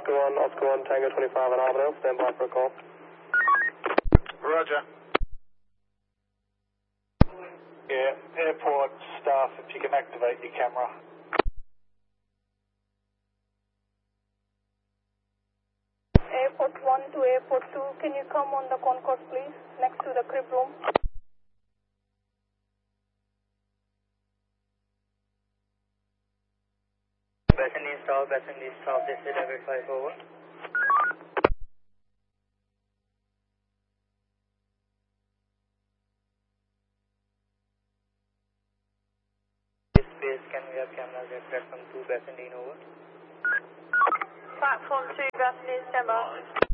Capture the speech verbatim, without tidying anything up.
Oscar one, Oscar one, Tango twenty-five on Armadale, stand by for a call. Roger. Yeah, airport staff, if you can activate your camera. Airport one to Airport two, can you come on the concourse please, next to the crib room? Basin install, basin install, this is David five over. This base, can we have cameras at platform two, basin over? Platform two, Bethany, stand by.